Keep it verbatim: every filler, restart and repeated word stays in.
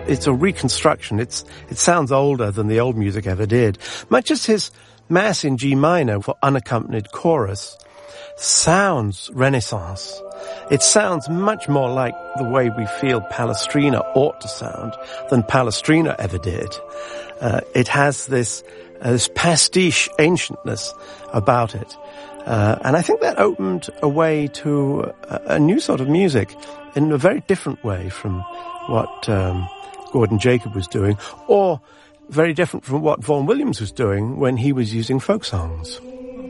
it's a reconstruction. It's it sounds older than the old music ever did. Much as his Mass in G minor for unaccompanied chorus sounds Renaissance. It sounds much more like the way we feel Palestrina ought to sound than Palestrina ever did. Uh, it has this, uh, this pastiche ancientness about it. Uh, and I think that opened a way to a, a new sort of music in a very different way from what um, Gordon Jacob was doing, or very different from what Vaughan Williams was doing when he was using folk songs.